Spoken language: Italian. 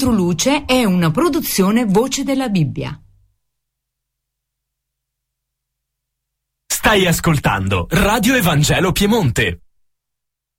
Controluce è una produzione Voce della Bibbia. Stai ascoltando Radio Evangelo Piemonte.